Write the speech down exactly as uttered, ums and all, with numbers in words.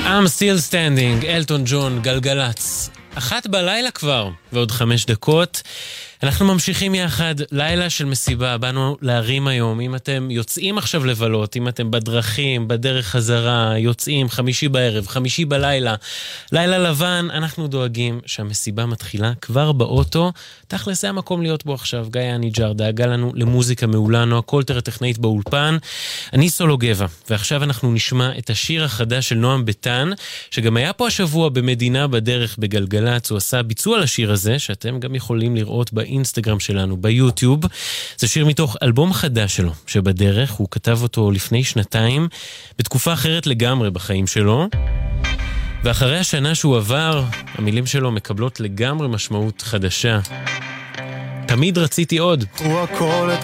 I'm still standing, אלטון ג'ון, גלגלץ. אחת בלילה כבר, ועוד חמש דקות. אנחנו ממשיכים יחד, לילה של מסיבה, באנו להרים היום. אם אתם יוצאים עכשיו לבלות, אם אתם בדרכים, בדרך חזרה, יוצאים חמישי בערב, חמישי בלילה, לילה לבן, אנחנו דואגים שהמסיבה מתחילה כבר באוטו. תכל'ס זה המקום להיות בו עכשיו. גיא הניג'ר דאגה לנו למוזיקה מעולה, נועה קולטר הטכנאית באולפן. אני סולו גבע, ועכשיו אנחנו נשמע את השיר החדש של נועם ביטן, שגם היה פה השבוע במדינה בדרך בגלגלץ. הוא עשה ביצוע לשיר הזה, שאתם גם יכולים לראות באינסטגרם שלנו, ביוטיוב. זה שיר מתוך אלבום חדש שלו, שבדרך הוא כתב אותו לפני שנתיים, בתקופה אחרת לגמרי בחיים שלו. ואחרי השנה שהוא עבר, המילים שלו מקבלות לגמרי משמעות חדשה. תמיד רציתי עוד. הוא הכל את